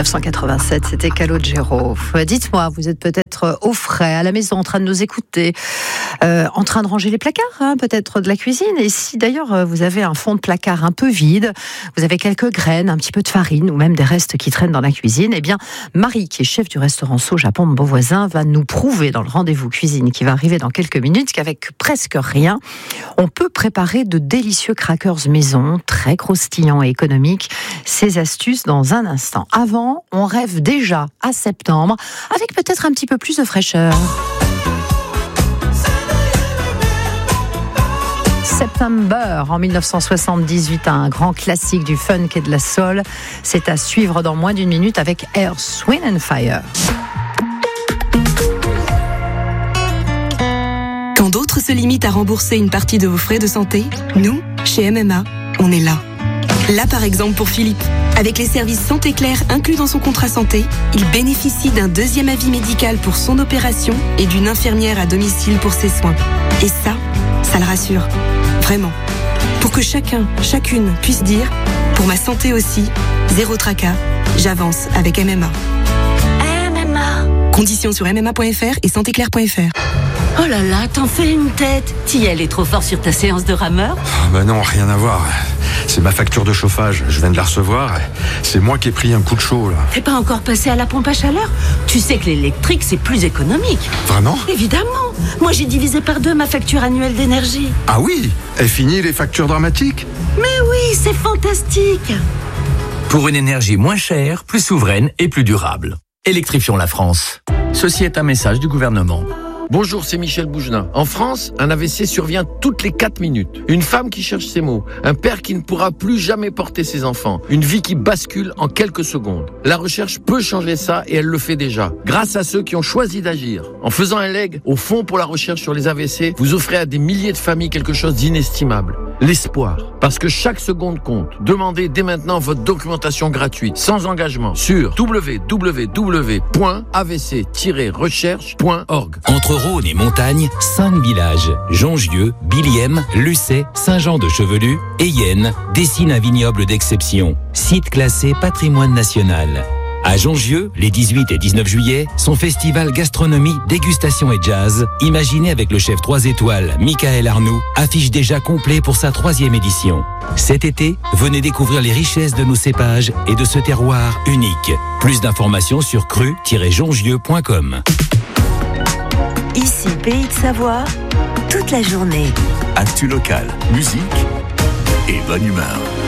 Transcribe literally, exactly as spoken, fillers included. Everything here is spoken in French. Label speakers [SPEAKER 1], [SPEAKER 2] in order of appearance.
[SPEAKER 1] dix-neuf cent quatre-vingt-sept, c'était Calogero. Dites-moi, vous êtes peut-être au frais, à la maison, en train de nous écouter, euh, en train de ranger les placards, hein, peut-être de la cuisine. Et si d'ailleurs vous avez un fond de placard un peu vide, vous avez quelques graines, un petit peu de farine ou même des restes qui traînent dans la cuisine, eh bien, Marie, qui est chef du restaurant Sauge à Pont-de-Beauvoisin, va nous prouver dans le rendez-vous cuisine qui va arriver dans quelques minutes qu'avec presque rien, on peut préparer de délicieux crackers maison, très croustillants et économiques. Ces astuces dans un instant. Avant, on rêve déjà à septembre, avec peut-être un petit peu plus de fraîcheur. September en dix-neuf cent soixante-dix-huit, un grand classique du funk et de la soul. C'est à suivre dans moins d'une minute avec Earth, Wind and Fire.
[SPEAKER 2] Quand d'autres se limitent à rembourser une partie de vos frais de santé, nous, chez M M A, on est là. Là par exemple pour Philippe. Avec les services Santé Claire inclus dans son contrat santé, il bénéficie d'un deuxième avis médical pour son opération et d'une infirmière à domicile pour ses soins. Et ça, ça le rassure. Vraiment. Pour que chacun, chacune puisse dire, pour ma santé aussi, zéro tracas, j'avance avec M M A.
[SPEAKER 3] M M A.
[SPEAKER 2] Conditions sur m m a point f r et santé claire point f r.
[SPEAKER 3] Oh là là, t'en fais une tête. T'y allais trop fort sur ta séance de rameur?
[SPEAKER 4] Oh bah non, rien à voir. C'est ma facture de chauffage, je viens de la recevoir. C'est moi qui ai pris un coup de chaud là.
[SPEAKER 3] T'es pas encore passé à la pompe à chaleur? Tu sais que l'électrique c'est plus économique.
[SPEAKER 4] Vraiment?
[SPEAKER 3] Évidemment. Moi j'ai divisé par deux ma facture annuelle d'énergie.
[SPEAKER 4] Ah oui? Est fini les factures dramatiques?
[SPEAKER 3] Mais oui, c'est fantastique.
[SPEAKER 5] Pour une énergie moins chère, plus souveraine et plus durable. Électrifions la France. Ceci est un message du gouvernement.
[SPEAKER 6] Bonjour, c'est Michel Bougelin. En France, un A V C survient toutes les quatre minutes. Une femme qui cherche ses mots. Un père qui ne pourra plus jamais porter ses enfants. Une vie qui bascule en quelques secondes. La recherche peut changer ça et elle le fait déjà. Grâce à ceux qui ont choisi d'agir. En faisant un leg au Fonds pour la recherche sur les A V C, vous offrez à des milliers de familles quelque chose d'inestimable. L'espoir. Parce que chaque seconde compte. Demandez dès maintenant votre documentation gratuite, sans engagement, sur w w w point a v c tiret recherche point org.
[SPEAKER 7] Entre Rhône et Montagne, cinq villages, Jongieux, Biliem, Lucé, Saint-Jean-de-Chevelu et Yenne, dessinent un vignoble d'exception, site classé patrimoine national. À Jongieux, les dix-huit et dix-neuf juillet, son festival gastronomie, dégustation et jazz, imaginé avec le chef trois étoiles Michael Arnoux, affiche déjà complet pour sa troisième édition. Cet été, venez découvrir les richesses de nos cépages et de ce terroir unique. Plus d'informations sur cru tiret jongieux point com.
[SPEAKER 8] Ici, Pays de Savoie, toute la journée.
[SPEAKER 9] Actu local, musique et bonne humeur.